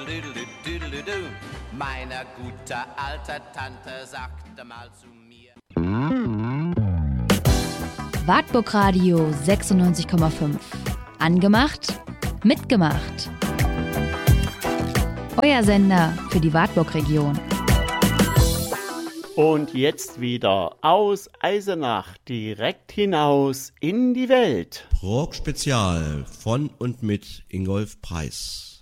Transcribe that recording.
Meine gute alte Tante sagte mal zu mir. Wartburg Radio 96,5. Angemacht, mitgemacht. Euer Sender für die Wartburg-Region. Und jetzt wieder aus Eisenach direkt hinaus in die Welt. Rock Spezial von und mit Ingolf Preis.